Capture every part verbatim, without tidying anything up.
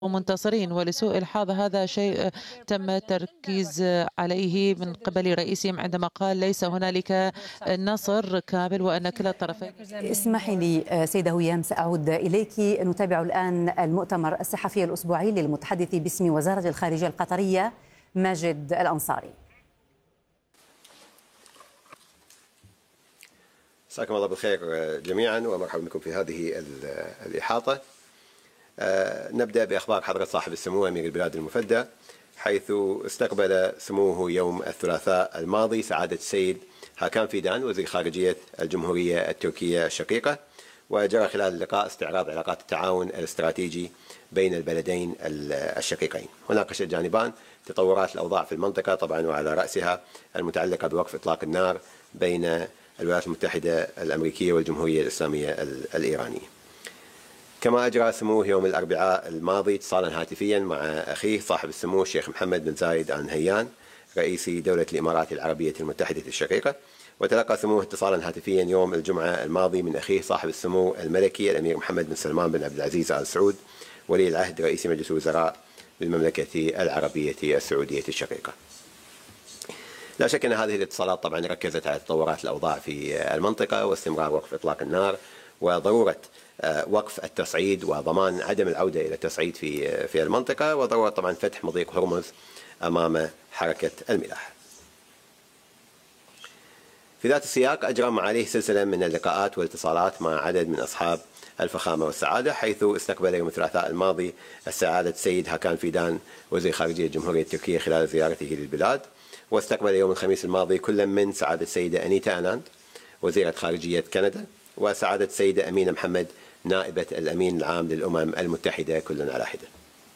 منتصرين، ولسوء الحظ هذا شيء تم التركيز عليه من قبل رئيسهم عندما قال ليس هنالك نصر كامل وأن كلا الطرفين. اسمحي لي سيدة هيام، سأعود إليك. نتابع الآن المؤتمر الصحفي الأسبوعي للمتحدث باسم وزارة الخارجية القطرية ماجد الأنصاري. مساكم الله بالخير جميعا ومرحبا بكم في هذه الإحاطة. نبدأ بأخبار حضرة صاحب السمو أمير البلاد المفدى، حيث استقبل سموه يوم الثلاثاء الماضي سعادة السيد هاكان فيدان وزير خارجية الجمهورية التركية الشقيقة، وجرى خلال اللقاء استعراض علاقات التعاون الاستراتيجي بين البلدين الشقيقين. وناقش الجانبان تطورات الأوضاع في المنطقة طبعا، وعلى رأسها المتعلقة بوقف إطلاق النار بين الولايات المتحدة الأمريكية والجمهورية الإسلامية الإيرانية. كما أجرى سموه يوم الأربعاء الماضي اتصالا هاتفيا مع أخيه صاحب السمو الشيخ محمد بن زايد آل نهيان رئيس دولة الإمارات العربية المتحدة الشقيقة. وتلقى سموه اتصالا هاتفيا يوم الجمعة الماضي من أخيه صاحب السمو الملكي الأمير محمد بن سلمان بن عبد العزيز آل سعود ولي العهد رئيس مجلس الوزراء بالمملكة العربية السعودية الشقيقة. لا شك أن هذه الاتصالات طبعا ركزت على تطورات الأوضاع في المنطقة واستمرار وقف إطلاق النار وضرورة وقف التصعيد وضمان عدم العودة إلى التصعيد في في المنطقة، وضرورة طبعا فتح مضيق هرمز أمام حركة الملاحة. في ذات السياق أجرى معاليه سلسلة من اللقاءات والاتصالات مع عدد من أصحاب الفخامة والسعادة، حيث استقبل يوم الثلاثاء الماضي السعادة السيد هاكان فيدان وزير خارجية الجمهورية التركية خلال زيارته للبلاد. واستقبل يوم الخميس الماضي كل من سعادة السيدة أنيتا أناند وزيرة خارجية كندا وسعادة السيدة أمينة محمد نائبة الأمين العام للأمم المتحدة كل على حدة.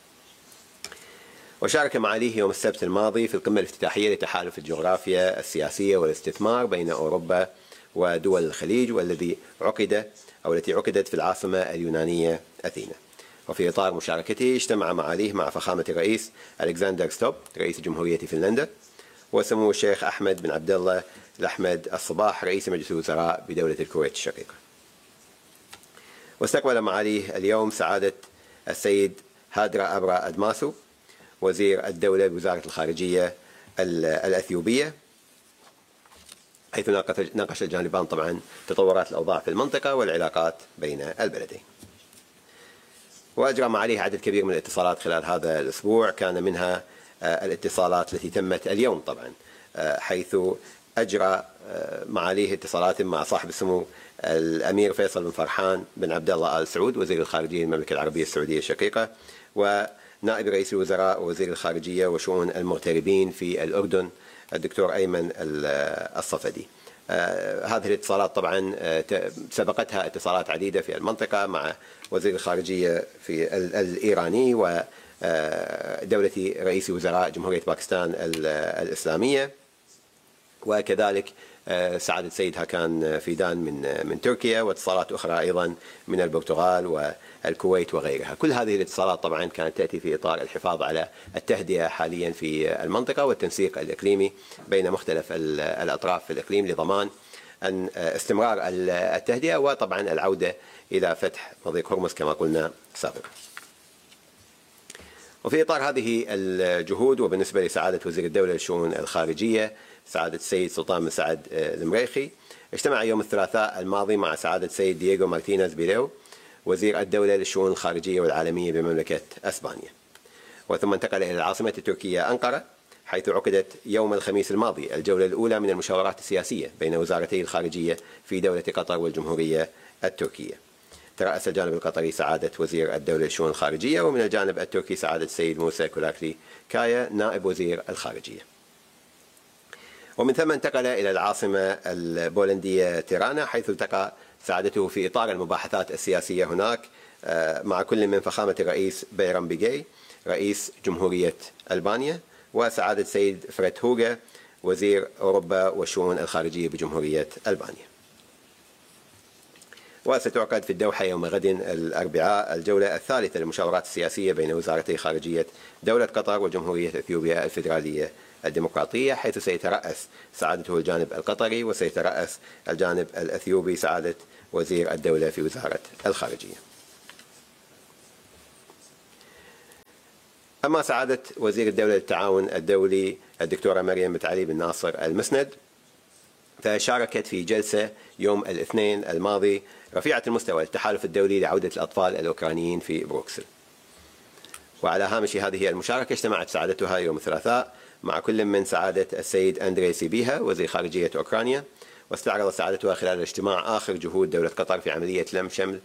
وشارك معاليه يوم السبت الماضي في القمة الافتتاحية لتحالف الجغرافيا السياسية والاستثمار بين أوروبا ودول الخليج، والذي عقد أو التي عقدت في العاصمة اليونانية أثينا. وفي إطار مشاركته اجتمع معاليه مع فخامة الرئيس ألكسندر ستوب رئيس جمهورية فنلندا وسمو الشيخ أحمد بن عبد الله الأحمد الصباح رئيس مجلس الوزراء بدولة الكويت الشقيقة. واستقبل معاليه اليوم سعادة السيد هادرا أبرا أدماسو وزير الدولة بوزارة الخارجية الأثيوبية، حيث ناقش الجانبان طبعا تطورات الأوضاع في المنطقة والعلاقات بين البلدين. وأجرى معاليه عدد كبير من الاتصالات خلال هذا الأسبوع، كان منها الاتصالات التي تمت اليوم طبعا، حيث أجرى معاليه اتصالات مع صاحب السمو الأمير فيصل بن فرحان بن عبد الله آل سعود وزير الخارجية المملكة العربية السعودية الشقيقة، ونائب رئيس الوزراء ووزير الخارجية وشؤون المغتربين في الأردن الدكتور أيمن الصفدي. هذه الاتصالات طبعا سبقتها اتصالات عديدة في المنطقة مع وزير الخارجية في الإيراني ودولة رئيس وزراء جمهورية باكستان الإسلامية، وكذلك سعادة السيد هاكان فيدان من من تركيا، واتصالات أخرى أيضا من البرتغال والكويت وغيرها. كل هذه الاتصالات طبعا كانت تأتي في إطار الحفاظ على التهدئة حاليا في المنطقة والتنسيق الإقليمي بين مختلف الأطراف في الإقليم لضمان أن استمرار التهدئة وطبعا العودة إلى فتح مضيق هرمز كما قلنا سابقا. وفي إطار هذه الجهود وبالنسبة لسعادة وزير الدولة للشؤون الخارجية سعادة السيد سلطان بن سعد المريخي، اجتمع يوم الثلاثاء الماضي مع سعادة السيد دييغو مارتينيز بيريو وزير الدولة للشؤون الخارجية والعالمية بمملكة أسبانيا. وثم انتقل إلى العاصمة التركية أنقرة، حيث عقدت يوم الخميس الماضي الجولة الأولى من المشاورات السياسية بين وزارتي الخارجية في دولة قطر والجمهورية التركية. ترأس الجانب القطري سعادة وزير الدولة للشؤون الخارجية، ومن الجانب التركي سعادة السيد موسى كولاكلي كايا نائب وزير الخارجية. ومن ثم انتقل إلى العاصمة البولندية تيرانا، حيث التقى سعادته في إطار المباحثات السياسية هناك مع كل من فخامة الرئيس بيرام بيجي رئيس جمهورية ألبانيا وسعادة السيد فريد هوغا وزير أوروبا والشؤون الخارجية بجمهورية ألبانيا. وستعقد في الدوحة يوم غد الأربعاء الجولة الثالثة للمشاورات السياسية بين وزارتي خارجية دولة قطر وجمهورية أثيوبيا الفيدرالية الديمقراطية، حيث سيترأس سعادته الجانب القطري وسيترأس الجانب الأثيوبي سعادة وزير الدولة في وزارة الخارجية. أما سعادة وزير الدولة للتعاون الدولي الدكتورة مريم متعلي بن ناصر المسند، فشاركت في جلسة يوم الاثنين الماضي رفيعة المستوى للتحالف الدولي لعودة الأطفال الأوكرانيين في بروكسل. وعلى هامش هذه المشاركة اجتمعت سعادتها يوم الثلاثاء مع كل من سعادة السيد أندري سيبيها وزير خارجية أوكرانيا، واستعرض سعادتها خلال الاجتماع آخر جهود دولة قطر في عملية لم شمل